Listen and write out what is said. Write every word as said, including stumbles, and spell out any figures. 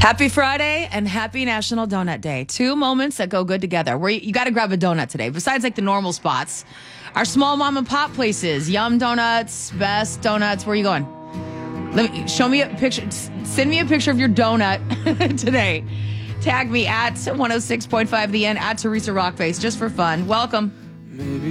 Happy Friday and happy National Donut Day. Two moments that go good together. Where you, you got to grab a donut today. Besides like the normal spots, our small mom and pop places, Yum Donuts, Best Donuts. Where are you going? Let me show me a picture. Send me a picture of your donut today. Tag me at one oh six point five The End, at Teresa Rockface, just for fun. Welcome. Maybe